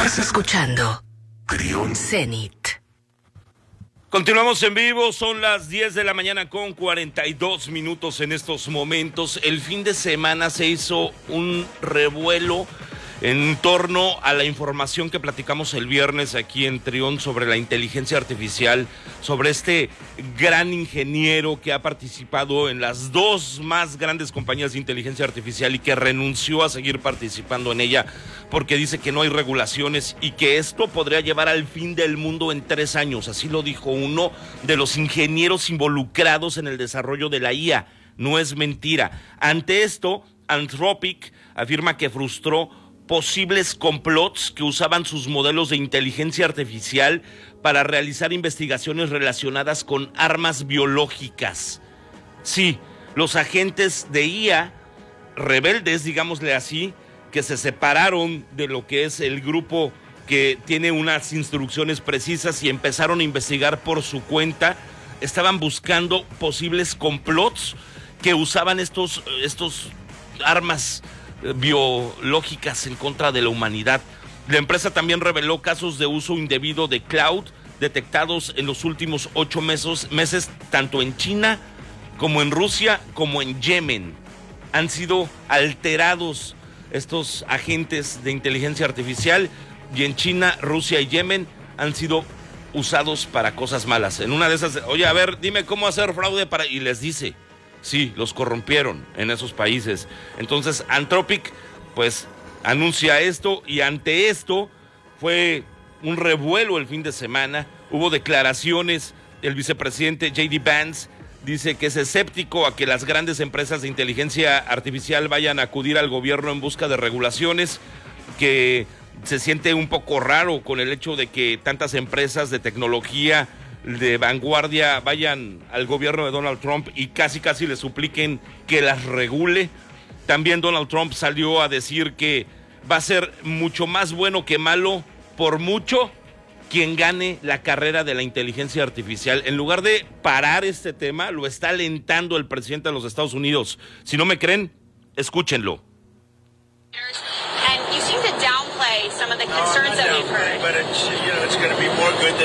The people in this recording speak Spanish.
Estás escuchando Trión Zenit. Continuamos en vivo, son las 10 de la mañana con 42 minutos en estos momentos. El fin de semana se hizo un revuelo en torno a la información que platicamos el viernes aquí en Trión sobre la inteligencia artificial, sobre este gran ingeniero que ha participado en las dos más grandes compañías de inteligencia artificial y que renunció a seguir participando en ella porque dice que no hay regulaciones y que esto podría llevar al fin del mundo en 3 años. Así lo dijo uno de los ingenieros involucrados en el desarrollo de la IA. No es mentira. Ante esto, Anthropic afirma que frustró posibles complots que usaban sus modelos de inteligencia artificial para realizar investigaciones relacionadas con armas biológicas. Sí, los agentes de IA, rebeldes, digámosle así, que se separaron de lo que es el grupo que tiene unas instrucciones precisas y empezaron a investigar por su cuenta, estaban buscando posibles complots que usaban estos armas biológicas en contra de la humanidad. La empresa también reveló casos de uso indebido de cloud detectados en los últimos 8 meses, tanto en China como en Rusia como en Yemen. Han sido alterados estos agentes de inteligencia artificial y en China, Rusia y Yemen han sido usados para cosas malas. En una de esas, oye, a ver, dime cómo hacer fraude para... Y les dice... Sí, los corrompieron en esos países. Entonces, Anthropic, pues, anuncia esto y ante esto fue un revuelo el fin de semana. Hubo declaraciones, el vicepresidente J.D. Vance dice que es escéptico a que las grandes empresas de inteligencia artificial vayan a acudir al gobierno en busca de regulaciones, que se siente un poco raro con el hecho de que tantas empresas de tecnología de vanguardia vayan al gobierno de Donald Trump y casi le supliquen que las regule. También Donald Trump salió a decir que va a ser mucho más bueno que malo, por mucho, quien gane la carrera de la inteligencia artificial. En lugar de parar este tema, lo está alentando el presidente de los Estados Unidos. Si no me creen, escúchenlo. And you seem to downplay some of the concerns that we've heard. But it's going to be more good than